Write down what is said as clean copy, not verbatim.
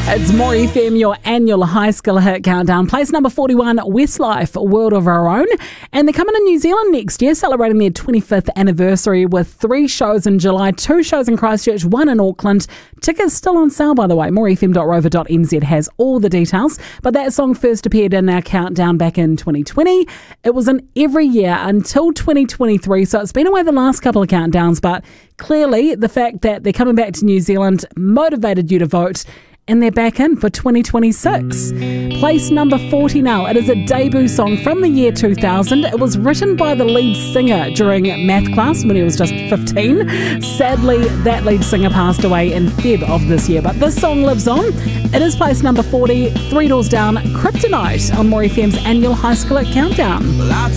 It's More FM, your annual high school hit countdown. Place number 41, Westlife, World of Our Own. And they're coming to New Zealand next year, celebrating their 25th anniversary with 3 shows in July, 2 shows in Christchurch, 1 in Auckland. Tickets still on sale, by the way. morefm.rover.nz has all the details. But that song first appeared in our countdown back in 2020. It was in every year until 2023, so it's been away the last couple of countdowns. But clearly, the fact that they're coming back to New Zealand motivated you to vote. And they're back in for 2026. Place number 40 now. It is a debut song from the year 2000. It was written by the lead singer during math class when he was just 15. Sadly, that lead singer passed away in Feb of this year. But this song lives on. It is place number 40, 3 doors down, Kryptonite on More FM's annual high school countdown. Well,